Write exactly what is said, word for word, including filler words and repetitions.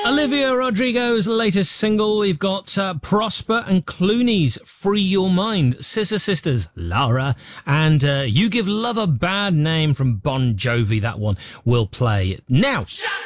Olivia Rodrigo's latest single. We've got uh, Prosper and Clooney's Free Your Mind, Scissor Sisters, Lara, and uh, You Give Love a Bad Name from Bon Jovi. That one will play now.